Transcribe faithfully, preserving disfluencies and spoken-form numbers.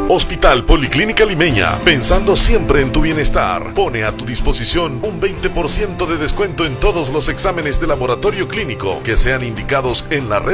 Hospital Policlínica Limeña, pensando siempre en tu bienestar, pone a tu disposición un veinte por ciento de descuento en todos los exámenes de laboratorio clínico que sean indicados en la red